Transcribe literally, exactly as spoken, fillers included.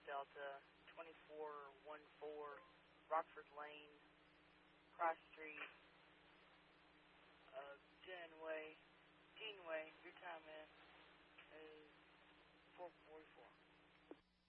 Delta, twenty-four fourteen, Rockford Lane, Cross Street, uh, Genway, Genway, your time in is four forty-four.